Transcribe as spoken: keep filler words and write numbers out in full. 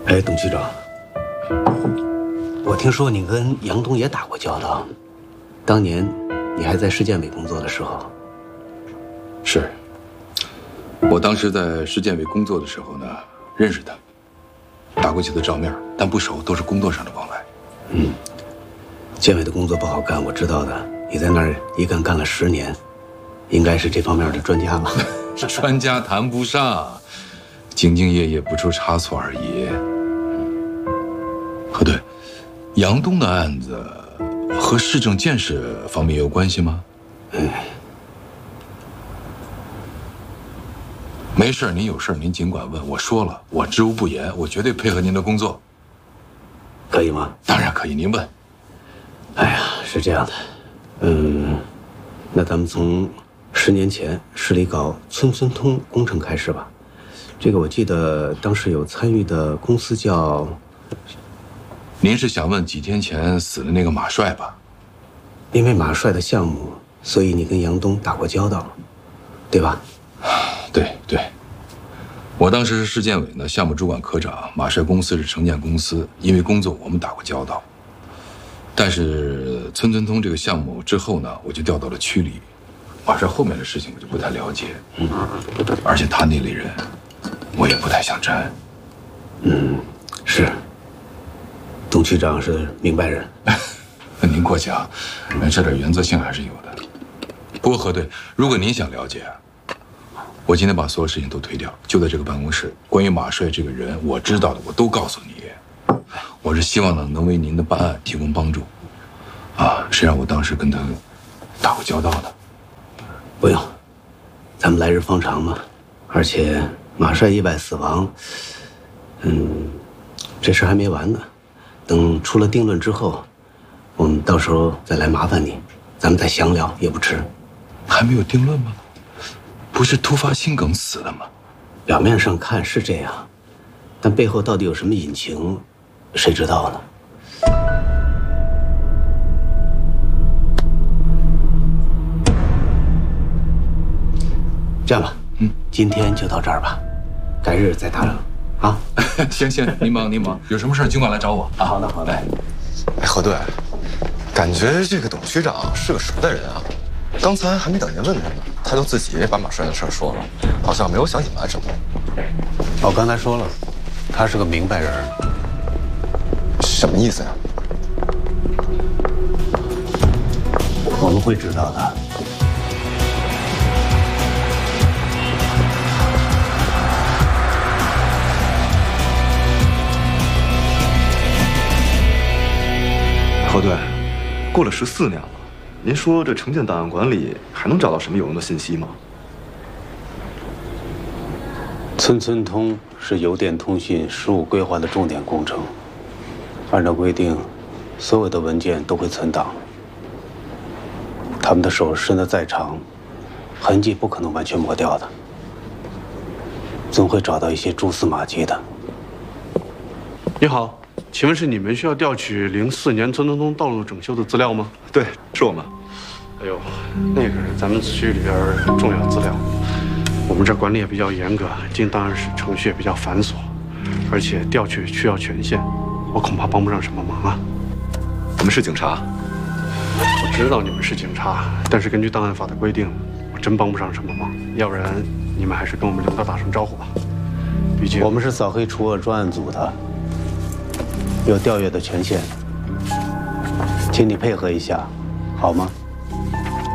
哎，董局长，我听说你跟杨东也打过交道，当年你还在市建委工作的时候。 是，我当时在市建委工作的时候呢，认识他，打过几次照面，但不熟，都是工作上的往来。 嗯，建委的工作不好干，我知道的。你在那儿一干干了十年，应该是这方面的专家了。 专家谈不上，兢兢业业不出差错而已。哦，对，杨东的案子和市政建设方面有关系吗？ 嗯， 没事，您有事您尽管问。我说了，我知无不言，我绝对配合您的工作。 可以吗？ 当然可以，您问。 哎呀，是这样的，嗯，那咱们从十年前市里搞村村通工程开始吧。这个我记得当时有参与的公司叫…… 您是想问几天前死的那个马帅吧？ 因为马帅的项目，所以你跟杨东打过交道，对吧？ 对对，我当时是市建委的项目主管科长，马帅公司是城建公司，因为工作我们打过交道。但是村村通这个项目之后呢，我就调到了区里，马帅后面的事情我就不太了解，嗯，而且他那类人，我也不太想沾。 嗯，是。董区长是明白人， 您过奖，这点原则性还是有的。不过核对，如果您想了解，我今天把所有事情都推掉，就在这个办公室。关于马帅这个人，我知道的我都告诉你。我是希望呢能为您的办案提供帮助，啊，谁让我当时跟他打过交道的？ 不用，咱们来日方长嘛。而且马帅意外死亡，嗯，这事还没完呢。等出了定论之后，我们到时候再来麻烦你，咱们再详聊也不迟。 还没有定论吗？不是突发心梗死的吗？ 表面上看是这样，但背后到底有什么隐情，谁知道呢？这样吧，嗯，今天就到这儿吧，改日再打扰。啊， 行行，您忙您忙，有什么事尽管来找我啊。 好的好的。 哎，核对，感觉这个董区长是个熟的人啊。刚才还没等您问他呢，他就自己把马帅的事说了，好像没有想隐瞒什么。 我刚才说了，他是个明白人。 什么意思呀？ 我们会知道的。 核对，过了十四年了，您说这城建档案馆里还能找到什么有用的信息吗？ 村村通是邮电通信实务规划的重点工程，按照规定，所有的文件都会存档。他们的手伸得再长，痕迹不可能完全抹掉的，总会找到一些蛛丝马迹的。 你好，请问是你们需要调取零四年村村通道路整修的资料吗？ 对，是我们。 哎呦，那个是咱们子区里边重要资料，我们这管理也比较严格，进档案室程序也比较繁琐，而且调取需要权限，我恐怕帮不上什么忙啊。 我们是警察。 我知道你们是警察，但是根据档案法的规定，我真帮不上什么忙。要不然你们还是跟我们领导打声招呼吧。毕竟我们是扫黑除恶专案组的，有调阅的权限，请你配合一下，好吗？